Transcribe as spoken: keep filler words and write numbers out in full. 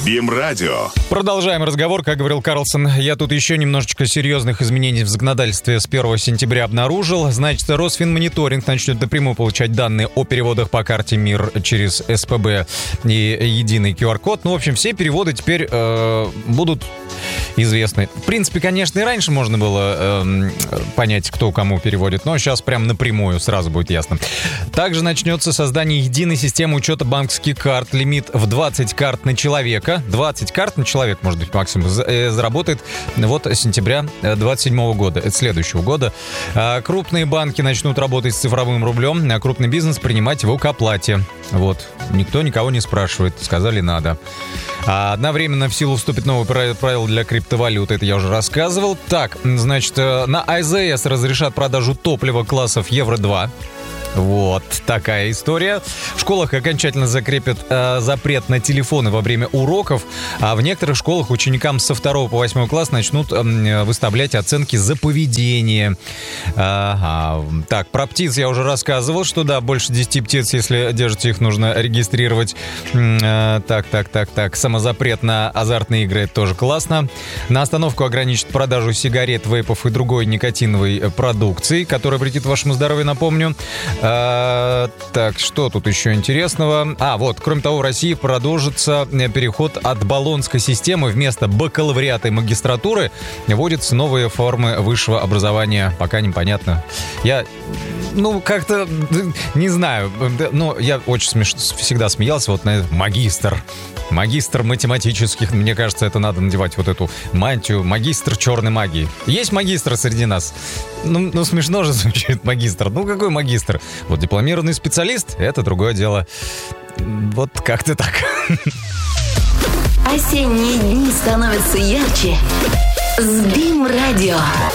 БИМ-радио. Продолжаем разговор. Как говорил Карлсон, я тут еще немножечко серьезных изменений в законодательстве с первого сентября обнаружил. Значит, Росфинмониторинг начнет напрямую получать данные о переводах по карте МИР через СПБ и единый ку ар код. Ну, в общем, все переводы теперь э, будут известны. В принципе, конечно, и раньше можно было э, понять, кто кому переводит, но сейчас прям напрямую сразу будет ясно. Также начнется создание единой системы учета банковских карт. Лимит в двадцать карт на человека. двадцать карт на человек, может быть, максимум, заработает вот с сентября двадцать седьмого года, это следующего года. А крупные банки начнут работать с цифровым рублем, а крупный бизнес принимать его к оплате. Вот. Никто никого не спрашивает. Сказали, надо. А одновременно в силу вступит новое правило для криптовалют. Это я уже рассказывал. Так, значит, на эй зэ эс разрешат продажу топлива классов евро два. Вот такая история. В школах окончательно закрепят э, запрет на телефоны во время уроков, а в некоторых школах ученикам со второго по восьмой класс начнут э, выставлять оценки за поведение. Ага. Так, про птиц я уже рассказывал, что да, больше десяти птиц, если держите их, нужно регистрировать. Э, так, так, так, так. Самозапрет на азартные игры — это тоже классно. На остановку ограничат продажу сигарет, вейпов и другой никотиновой продукции, которая вредит вашему здоровью, напомню. А, так, что тут еще интересного? А, вот, кроме того, в России продолжится переход от болонской системы. Вместо бакалавриата и магистратуры вводятся новые формы высшего образования. Пока непонятно. Я, ну, как-то, не знаю. Ну, я очень смеш... всегда смеялся вот на этот магистр. Магистр математических, мне кажется, это надо надевать вот эту мантию. Магистр черной магии. Есть магистр среди нас? Ну, ну смешно же звучит магистр. Ну, какой магистр? Вот дипломированный специалист — это другое дело. Вот как-то так. Осенние дни становятся ярче с БИМ-радио.